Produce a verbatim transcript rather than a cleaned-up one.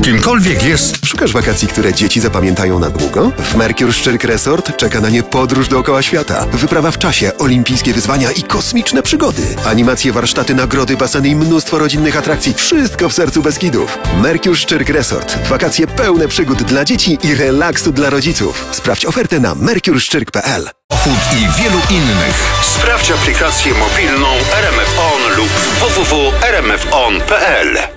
kimkolwiek jest. Szukasz wakacji, które dzieci zapamiętają na długo? W Mercure Szczyrk Resort czeka na nie podróż dookoła świata. Wyprawa w czasie, olimpijskie wyzwania i kosmiczne przygody. Animacje, warsztaty, nagrody, baseny i mnóstwo rodzinnych atrakcji. Wszystko w sercu Beskidów. Mercure Szczyrk Resort. Wakacje pełne przygód dla dzieci i relaksu dla rodziców. Sprawdź ofertę na mercure szczyrk kropka p l. Ochód i wielu innych. Sprawdź aplikację mobilną R M F On lub w w w kropka r m f on kropka p l.